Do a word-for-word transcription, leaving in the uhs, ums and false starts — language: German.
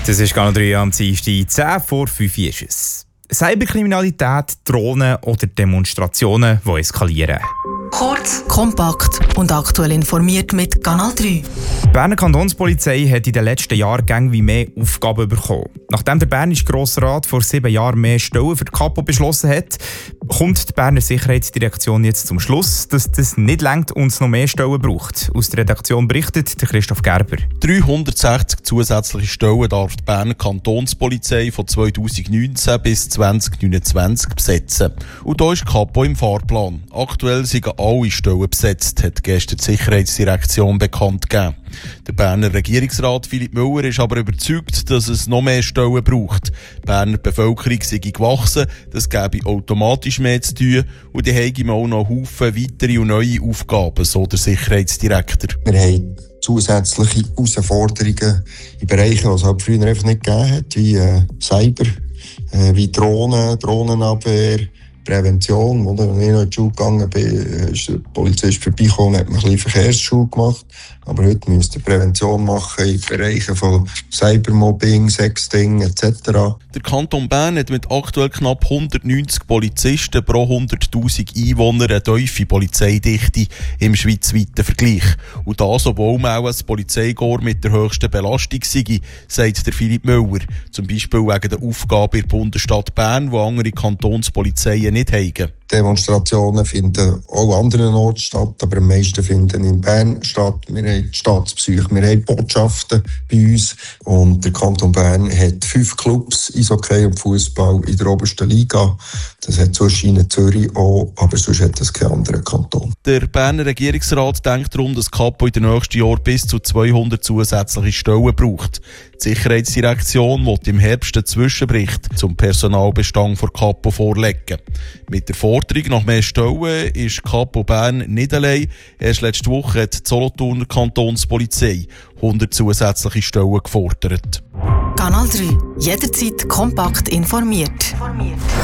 Das ist Kanal drei am Dienstag, zehn vor fünf ist es. Cyberkriminalität, Drohnen oder Demonstrationen, die eskalieren. Kurz, kompakt und aktuell informiert mit Kanal drei. Die Berner Kantonspolizei hat in den letzten Jahren gäng wie mehr Aufgaben bekommen. Nachdem der Bernische Grosse Rat vor sieben Jahren mehr Stellen für die Kapo beschlossen hat, kommt die Berner Sicherheitsdirektion jetzt zum Schluss, dass das nicht reicht und es noch mehr Stellen braucht. Aus der Redaktion berichtet der Christoph Gerber. dreihundertsechzig zusätzliche Stellen darf die Berner Kantonspolizei von zweitausendneunzehn bis zweitausendneunundzwanzig besetzen. Und da ist die Kapo im Fahrplan. Aktuell sind alle Stellen besetzt, hat gestern die Sicherheitsdirektion bekannt gegeben. Der Berner Regierungsrat Philipp Müller ist aber überzeugt, dass es noch mehr Stellen braucht. Die Berner Bevölkerung sei gewachsen, das gäbe automatisch mehr zu tun und die haben auch noch Haufen weitere und neue Aufgaben, so der Sicherheitsdirektor. Wir haben zusätzliche Herausforderungen in Bereichen, die es halt früher einfach nicht gegeben hat, wie äh, Cyber, äh, wie Drohnen, Drohnenabwehr, Prävention. Oder? Als ich noch in die Schule gegangen bin, ist der Polizist vorbeigekommen und hat mir ein bisschen Verkehrsschule gemacht. Aber heute müsst ihr Prävention machen in Bereichen von Cybermobbing, Sexting et cetera. Der Kanton Bern hat mit aktuell knapp hundertneunzig Polizisten pro hunderttausend Einwohner eine tiefe Polizeidichte im schweizweiten Vergleich. Und das, obwohl man auch ein Polizeikorps mit der höchsten Belastung sei, sagt der Philipp Müller. Zum Beispiel wegen der Aufgabe in der Bundesstadt Bern, die andere Kantonspolizeien nicht haben. Demonstrationen finden auch an anderen Orten statt, aber am meisten finden in Bern statt. Wir haben die Staatspsyche, wir haben Botschaften bei uns und der Kanton Bern hat fünf Clubs, Eishockey und Fußball in der obersten Liga. Das hat sonst in Zürich auch, aber sonst hat das kein anderer Kanton. Der Berner Regierungsrat denkt darum, dass die Kapo in den nächsten Jahren bis zu zweihundert zusätzliche Stellen braucht. Die Sicherheitsdirektion wird im Herbst einen Zwischenbericht zum Personalbestand der Kapo vorlegen. Mit der Forderung nach mehr Stellen ist Kapo Bern nicht allein. Erst letzte Woche hat die Solothurner Kantonspolizei hundert zusätzliche Stellen gefordert. Kanal drei. Jederzeit kompakt informiert.